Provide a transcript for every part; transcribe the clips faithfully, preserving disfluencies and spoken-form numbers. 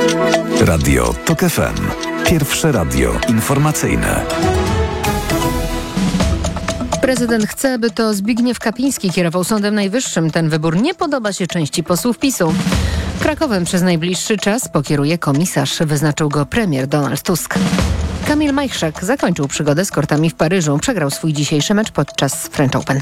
Radio TOK F M. Pierwsze radio informacyjne. Prezydent chce, by to Zbigniew Kapiński kierował Sądem Najwyższym. Ten wybór nie podoba się części posłów PiSu. Krakowem przez najbliższy czas pokieruje komisarz. Wyznaczył go premier Donald Tusk. Kamil Majchrzak zakończył przygodę z kortami w Paryżu. Przegrał swój dzisiejszy mecz podczas French Open.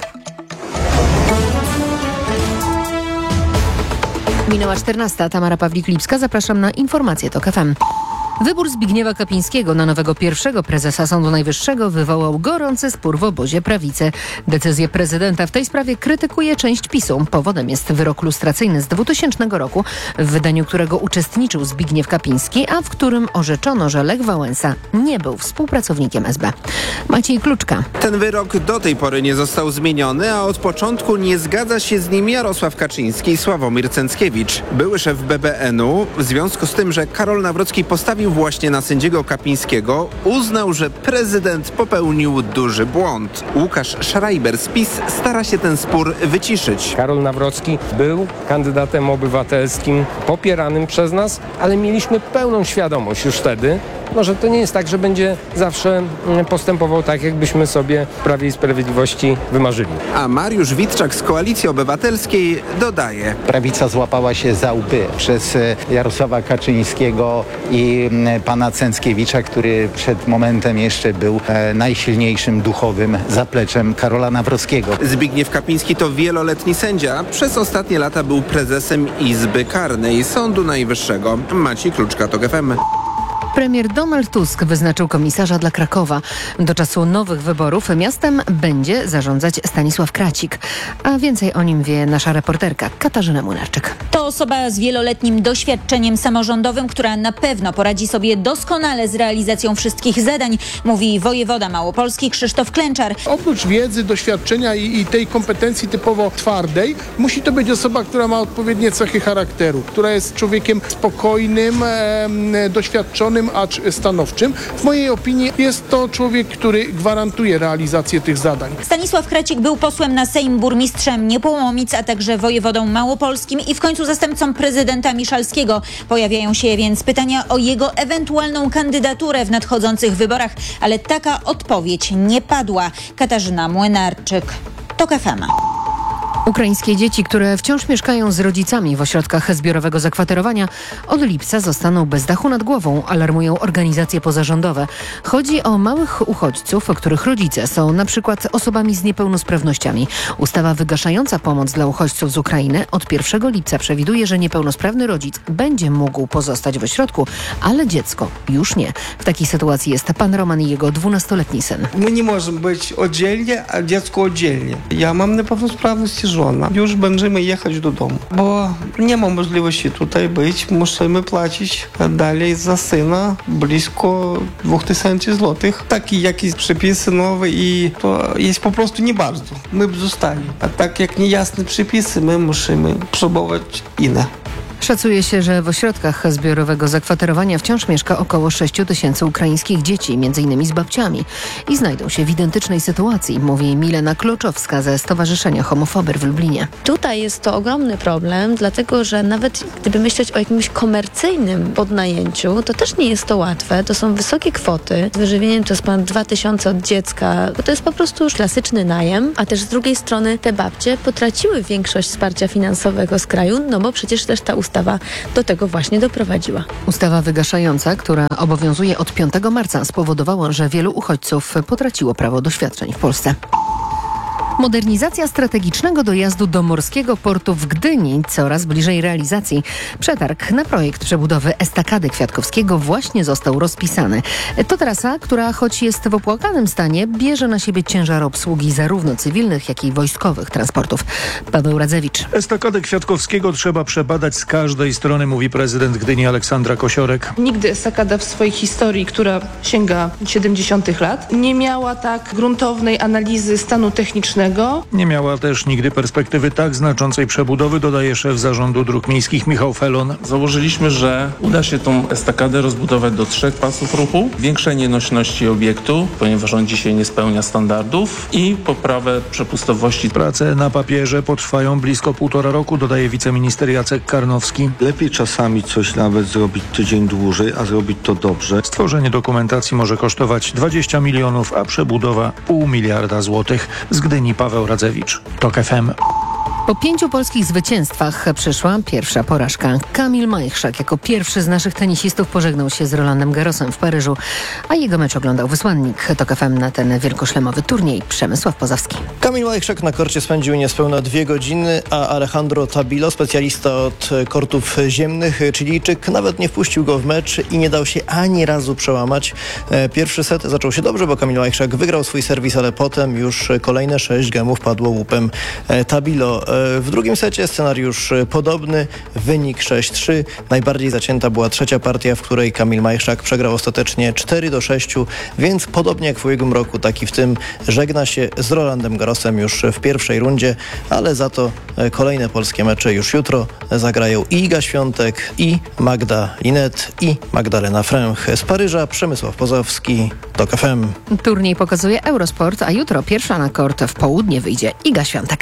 Minęła czternasta. Tamara Pawlik-Lipska. Zapraszam na informacje TOK F M. Wybór Zbigniewa Kapińskiego na nowego pierwszego prezesa Sądu Najwyższego wywołał gorący spór w obozie prawicy. Decyzję prezydenta w tej sprawie krytykuje część PiSu. Powodem jest wyrok lustracyjny z dwutysięcznego roku, w wydaniu którego uczestniczył Zbigniew Kapiński, a w którym orzeczono, że Lech Wałęsa nie był współpracownikiem S B. Maciej Kluczka. Ten wyrok do tej pory nie został zmieniony, a od początku nie zgadza się z nim Jarosław Kaczyński i Sławomir Cęckiewicz. Były szef B B N-u, w związku z tym, że Karol Nawrocki postawił właśnie na sędziego Kapińskiego, uznał, że prezydent popełnił duży błąd. Łukasz Schreiber z PiS stara się ten spór wyciszyć. Karol Nawrocki był kandydatem obywatelskim popieranym przez nas, ale mieliśmy pełną świadomość już wtedy, no, że to nie jest tak, że będzie zawsze postępował tak, jakbyśmy sobie w Prawie i Sprawiedliwości wymarzyli. A Mariusz Witczak z Koalicji Obywatelskiej dodaje: prawica złapała się za łby przez Jarosława Kaczyńskiego i pana Cęckiewicza, który przed momentem jeszcze był najsilniejszym duchowym zapleczem Karola Nawrockiego. Zbigniew Kapiński to wieloletni sędzia. Przez ostatnie lata był prezesem Izby Karnej Sądu Najwyższego. Maciej Kluczka, TOK F M. Premier Donald Tusk wyznaczył komisarza dla Krakowa. Do czasu nowych wyborów miastem będzie zarządzać Stanisław Kracik. A więcej o nim wie nasza reporterka Katarzyna Młynarczyk. To osoba z wieloletnim doświadczeniem samorządowym, która na pewno poradzi sobie doskonale z realizacją wszystkich zadań, mówi wojewoda małopolski Krzysztof Klęczar. Oprócz wiedzy, doświadczenia i, i tej kompetencji typowo twardej, musi to być osoba, która ma odpowiednie cechy charakteru, która jest człowiekiem spokojnym, e, doświadczonym, acz stanowczym. W mojej opinii jest to człowiek, który gwarantuje realizację tych zadań. Stanisław Kracik był posłem na Sejm, burmistrzem Niepołomic, a także wojewodą małopolskim i w końcu zastępcą prezydenta Miszalskiego. Pojawiają się więc pytania o jego ewentualną kandydaturę w nadchodzących wyborach, ale taka odpowiedź nie padła. Katarzyna Młynarczyk, TOK F M. Ukraińskie dzieci, które wciąż mieszkają z rodzicami w ośrodkach zbiorowego zakwaterowania, od lipca zostaną bez dachu nad głową, alarmują organizacje pozarządowe. Chodzi o małych uchodźców, których rodzice są na przykład osobami z niepełnosprawnościami. Ustawa wygaszająca pomoc dla uchodźców z Ukrainy od pierwszego lipca przewiduje, że niepełnosprawny rodzic będzie mógł pozostać w ośrodku, ale dziecko już nie. W takiej sytuacji jest pan Roman i jego dwunastoletni syn. My nie możemy być oddzielnie, a dziecko oddzielnie. Ja mam niepełnosprawność i żona. Już będziemy jechać do domu, bo nie ma możliwości tutaj być. Musimy płacić dalej za syna blisko dwóch tysięcy złotych. Takie jakieś przepisy nowe i to jest po prostu nie bardzo. My by zostali. A tak jak niejasne przepisy, my musimy próbować inne. Szacuje się, że w ośrodkach zbiorowego zakwaterowania wciąż mieszka około sześć tysięcy ukraińskich dzieci, między innymi z babciami. I znajdą się w identycznej sytuacji, mówi Milena Kloczowska ze Stowarzyszenia Homofober w Lublinie. Tutaj jest to ogromny problem, dlatego że nawet gdyby myśleć o jakimś komercyjnym podnajęciu, to też nie jest to łatwe. To są wysokie kwoty. Z wyżywieniem to jest ponad dwa tysiące od dziecka, bo to jest po prostu już klasyczny najem, a też z drugiej strony te babcie potraciły większość wsparcia finansowego z kraju, no bo przecież też ta ustawa do tego właśnie doprowadziła. Ustawa wygaszająca, która obowiązuje od piątego marca, spowodowała, że wielu uchodźców potraciło prawo do świadczeń w Polsce. Modernizacja strategicznego dojazdu do morskiego portu w Gdyni coraz bliżej realizacji. Przetarg na projekt przebudowy estakady Kwiatkowskiego właśnie został rozpisany. To trasa, która choć jest w opłakanym stanie, bierze na siebie ciężar obsługi zarówno cywilnych, jak i wojskowych transportów. Paweł Radzewicz. Estakadę Kwiatkowskiego trzeba przebadać z każdej strony, mówi prezydent Gdyni Aleksandra Kosiorek. Nigdy estakada w swojej historii, która sięga siedemdziesiątych lat, nie miała tak gruntownej analizy stanu technicznego Dlaczego? Nie miała też nigdy perspektywy tak znaczącej przebudowy, dodaje szef Zarządu Dróg Miejskich Michał Felon. Założyliśmy, że uda się tą estakadę rozbudować do trzech pasów ruchu, większej nośności obiektu, ponieważ on dzisiaj nie spełnia standardów, i poprawę przepustowości. Prace na papierze potrwają blisko półtora roku, dodaje wiceminister Jacek Karnowski. Lepiej czasami coś nawet zrobić tydzień dłużej, a zrobić to dobrze. Stworzenie dokumentacji może kosztować dwadzieścia milionów, a przebudowa pół miliarda złotych. Z Gdyni Paweł Radzewicz, TOK F M. Po pięciu polskich zwycięstwach przyszła pierwsza porażka. Kamil Majchrzak jako pierwszy z naszych tenisistów pożegnał się z Rolandem Garrosem w Paryżu, a jego mecz oglądał wysłannik TOK F M na ten wielkoszlemowy turniej Przemysław Pozowski. Kamil Majchrzak na korcie spędził niespełna dwie godziny, a Alejandro Tabilo, specjalista od kortów ziemnych, Chilijczyk, nawet nie wpuścił go w mecz i nie dał się ani razu przełamać. Pierwszy set zaczął się dobrze, bo Kamil Majchrzak wygrał swój serwis, ale potem już kolejne sześć gemów padło łupem Tabilo. W drugim secie scenariusz podobny, wynik sześć trzy. Najbardziej zacięta była trzecia partia, w której Kamil Majchrzak przegrał ostatecznie cztery do sześciu, więc podobnie jak w ubiegłym roku, tak i w tym żegna się z Rolandem Garrosem już w pierwszej rundzie, ale za to kolejne polskie mecze już jutro zagrają i Iga Świątek, i Magda Linet, i Magdalena Fręch. Z Paryża Przemysław Pozowski, TOK F M. Turniej pokazuje Eurosport, a jutro pierwsza na kort w południe wyjdzie Iga Świątek.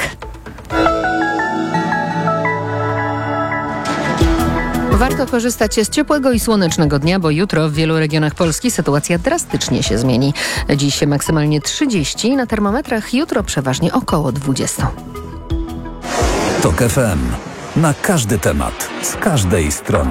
Warto korzystać z ciepłego i słonecznego dnia, bo jutro w wielu regionach Polski sytuacja drastycznie się zmieni. Dziś maksymalnie trzydzieści, na termometrach jutro przeważnie około dwadzieścia. TOK F M. Na każdy temat, z każdej strony.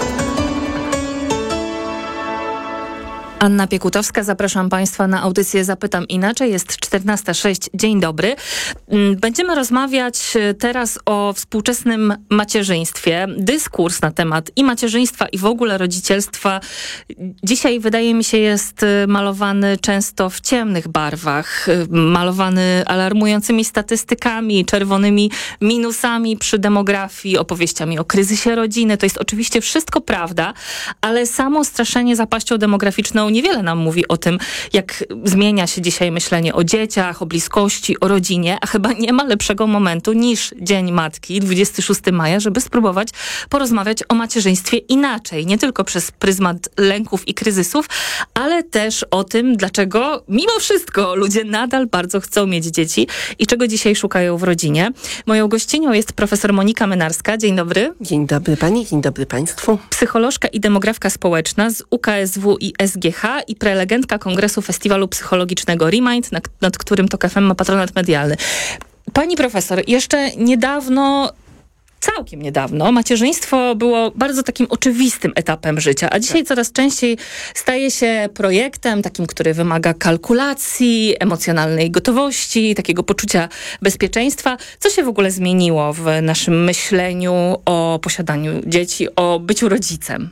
Anna Piekutowska, zapraszam Państwa na audycję Zapytam Inaczej. Jest czternasta sześć. Dzień dobry. Będziemy rozmawiać teraz o współczesnym macierzyństwie. Dyskurs na temat i macierzyństwa, i w ogóle rodzicielstwa dzisiaj, wydaje mi się, jest malowany często w ciemnych barwach, malowany alarmującymi statystykami, czerwonymi minusami przy demografii, opowieściami o kryzysie rodziny. To jest oczywiście wszystko prawda, ale samo straszenie zapaścią demograficzną niewiele nam mówi o tym, jak zmienia się dzisiaj myślenie o dzieciach, o bliskości, o rodzinie, a chyba nie ma lepszego momentu niż Dzień Matki, dwudziestego szóstego maja, żeby spróbować porozmawiać o macierzyństwie inaczej. Nie tylko przez pryzmat lęków i kryzysów, ale też o tym, dlaczego mimo wszystko ludzie nadal bardzo chcą mieć dzieci i czego dzisiaj szukają w rodzinie. Moją gościnią jest profesor Monika Mynarska. Dzień dobry. Dzień dobry pani, dzień dobry państwu. Psycholożka i demografka społeczna z U K S W i S G H i prelegentka Kongresu Festiwalu Psychologicznego Remind, nad, nad którym TOK F M ma patronat medialny. Pani profesor, jeszcze niedawno, całkiem niedawno, macierzyństwo było bardzo takim oczywistym etapem życia, a dzisiaj coraz częściej staje się projektem takim, który wymaga kalkulacji, emocjonalnej gotowości, takiego poczucia bezpieczeństwa. Co się w ogóle zmieniło w naszym myśleniu o posiadaniu dzieci, o byciu rodzicem?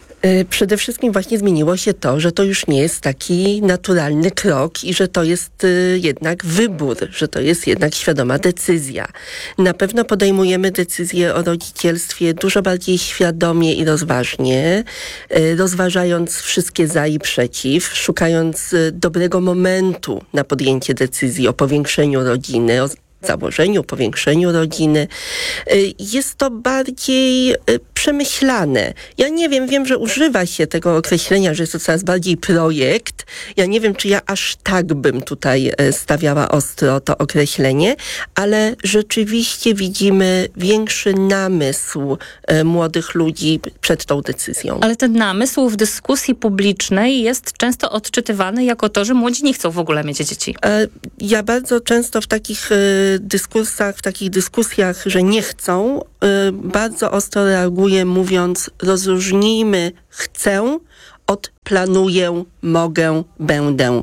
Przede wszystkim właśnie zmieniło się to, że to już nie jest taki naturalny krok i że to jest y, jednak wybór, że to jest jednak świadoma decyzja. Na pewno podejmujemy decyzję o rodzicielstwie dużo bardziej świadomie i rozważnie, y, rozważając wszystkie za i przeciw, szukając y, dobrego momentu na podjęcie decyzji o powiększeniu rodziny, o założeniu, powiększeniu rodziny. Jest to bardziej przemyślane. Ja nie wiem, wiem, że używa się tego określenia, że jest to coraz bardziej projekt. Ja nie wiem, czy ja aż tak bym tutaj stawiała ostro to określenie, ale rzeczywiście widzimy większy namysł młodych ludzi przed tą decyzją. Ale ten namysł w dyskusji publicznej jest często odczytywany jako to, że młodzi nie chcą w ogóle mieć dzieci. Ja bardzo często w takich dyskursach, w takich dyskusjach, że nie chcą, bardzo ostro reaguję, mówiąc, rozróżnijmy chcę od planuję, mogę, będę.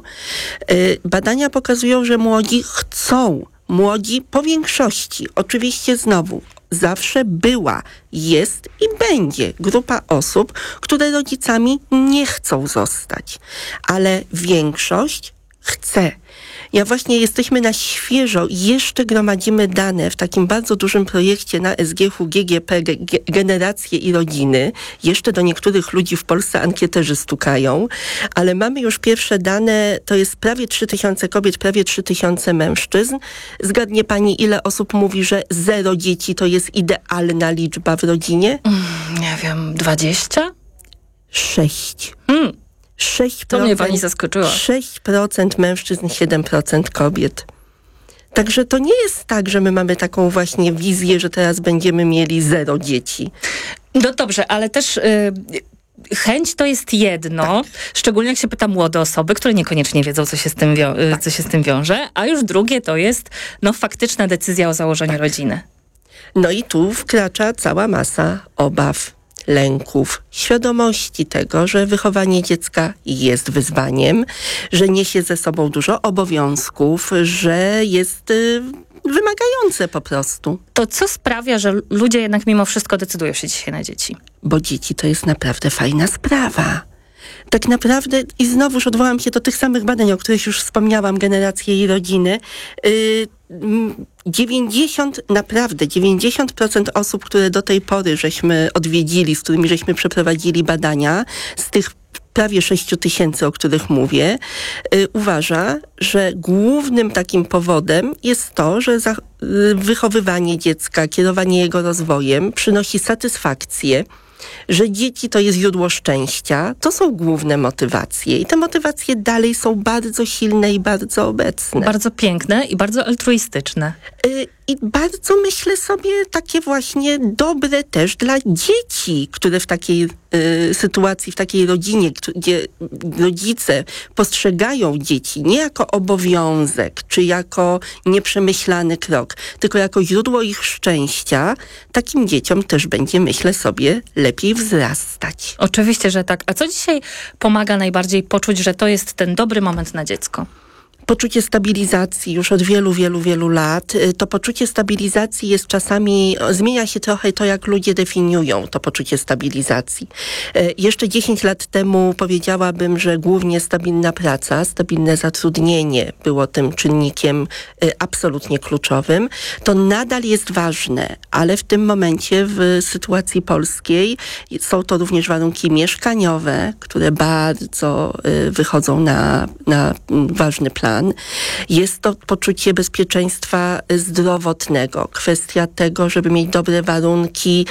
Badania pokazują, że młodzi chcą. Młodzi po większości, oczywiście znowu, zawsze była, jest i będzie grupa osób, które rodzicami nie chcą zostać. Ale większość chce. Ja właśnie jesteśmy na świeżo i jeszcze gromadzimy dane w takim bardzo dużym projekcie na S G H G G P Generacje i Rodziny. Jeszcze do niektórych ludzi w Polsce ankieterzy stukają, ale mamy już pierwsze dane, to jest prawie trzy tysiące kobiet, prawie trzy tysiące mężczyzn. Zgadnie pani, ile osób mówi, że zero dzieci to jest idealna liczba w rodzinie? Mm, nie wiem, dwadzieścia? Sześć. Mm. sześć procent, to mnie pani zaskoczyła. sześć procent mężczyzn, siedem procent kobiet. Także to nie jest tak, że my mamy taką właśnie wizję, że teraz będziemy mieli zero dzieci. No dobrze, ale też... Yy... Chęć to jest jedno, tak. Szczególnie jak się pyta młode osoby, które niekoniecznie wiedzą, co się z tym, wio- tak. co się z tym wiąże, a już drugie to jest no, faktyczna decyzja o założeniu tak. rodziny. No i tu wkracza cała masa obaw, lęków, świadomości tego, że wychowanie dziecka jest wyzwaniem, że niesie ze sobą dużo obowiązków, że jest y, wymagające po prostu. To co sprawia, że ludzie jednak mimo wszystko decydują się dzisiaj na dzieci? Bo dzieci to jest naprawdę fajna sprawa. Tak naprawdę, i znowuż odwołam się do tych samych badań, o których już wspomniałam, generacje i rodziny, yy, dziewięćdziesiąt, naprawdę dziewięćdziesiąt procent osób, które do tej pory żeśmy odwiedzili, z którymi żeśmy przeprowadzili badania, z tych prawie sześć tysięcy, o których mówię, yy, uważa, że głównym takim powodem jest to, że za, yy, wychowywanie dziecka, kierowanie jego rozwojem przynosi satysfakcję, że dzieci to jest źródło szczęścia, to są główne motywacje i te motywacje dalej są bardzo silne i bardzo obecne. Bardzo piękne i bardzo altruistyczne. Y- I bardzo, myślę sobie, takie właśnie dobre też dla dzieci, które w takiej y, sytuacji, w takiej rodzinie, gdzie rodzice postrzegają dzieci nie jako obowiązek, czy jako nieprzemyślany krok, tylko jako źródło ich szczęścia, takim dzieciom też będzie, myślę sobie, lepiej wzrastać. Oczywiście, że tak. A co dzisiaj pomaga najbardziej poczuć, że to jest ten dobry moment na dziecko? Poczucie stabilizacji już od wielu, wielu, wielu lat. To poczucie stabilizacji jest czasami, zmienia się trochę to, jak ludzie definiują to poczucie stabilizacji. Jeszcze dziesięć lat temu powiedziałabym, że głównie stabilna praca, stabilne zatrudnienie było tym czynnikiem absolutnie kluczowym. To nadal jest ważne, ale w tym momencie w sytuacji polskiej są to również warunki mieszkaniowe, które bardzo wychodzą na, na ważny plan. Jest to poczucie bezpieczeństwa zdrowotnego, kwestia tego, żeby mieć dobre warunki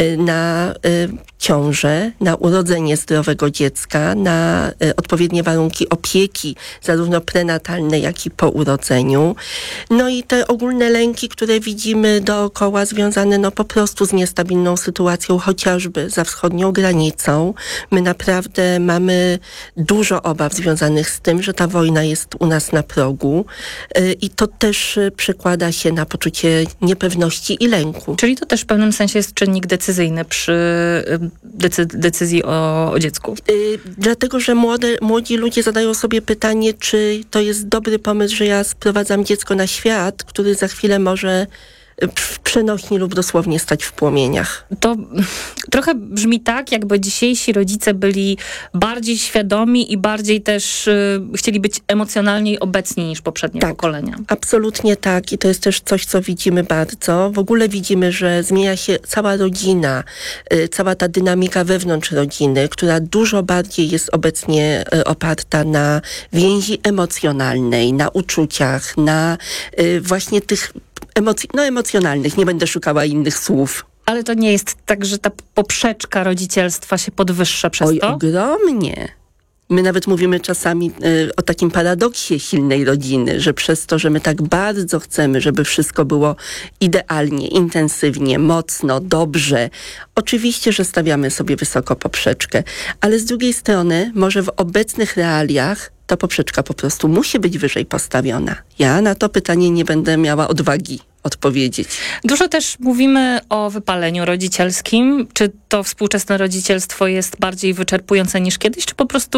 na ciążę, na urodzenie zdrowego dziecka, na odpowiednie warunki opieki, zarówno prenatalnej, jak i po urodzeniu. No i te ogólne lęki, które widzimy dookoła, związane no po prostu z niestabilną sytuacją, chociażby za wschodnią granicą. My naprawdę mamy dużo obaw związanych z tym, że ta wojna jest u nas na progu i to też przekłada się na poczucie niepewności i lęku. Czyli to też w pewnym sensie jest czynnik decyzyjny przy decy- decyzji o, o dziecku? Yy, dlatego, że młode, młodzi ludzie zadają sobie pytanie, czy to jest dobry pomysł, że ja sprowadzam dziecko na świat, który za chwilę może w przenośni lub dosłownie stać w płomieniach. To trochę brzmi tak, jakby dzisiejsi rodzice byli bardziej świadomi i bardziej też y, chcieli być emocjonalnie obecni niż poprzednie tak, pokolenia. Absolutnie tak i to jest też coś, co widzimy bardzo. W ogóle widzimy, że zmienia się cała rodzina, y, cała ta dynamika wewnątrz rodziny, która dużo bardziej jest obecnie y, oparta na więzi emocjonalnej, na uczuciach, na y, właśnie tych Emoc- no emocjonalnych, nie będę szukała innych słów. Ale to nie jest tak, że ta poprzeczka rodzicielstwa się podwyższa przez Oj, to? ogromnie. My nawet mówimy czasami y, o takim paradoksie silnej rodziny, że przez to, że my tak bardzo chcemy, żeby wszystko było idealnie, intensywnie, mocno, dobrze, oczywiście, że stawiamy sobie wysoko poprzeczkę, ale z drugiej strony może w obecnych realiach ta poprzeczka po prostu musi być wyżej postawiona. Ja na to pytanie nie będę miała odwagi odpowiedzieć. Dużo też mówimy o wypaleniu rodzicielskim. Czy to współczesne rodzicielstwo jest bardziej wyczerpujące niż kiedyś, czy po prostu